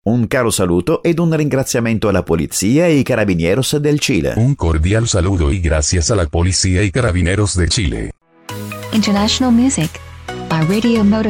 Un caro saluto ed un ringraziamento alla Policía y Carabineros del Chile. Un cordial saludo y gracias a la Policía y Carabineros de Chile. International music by Radio Moto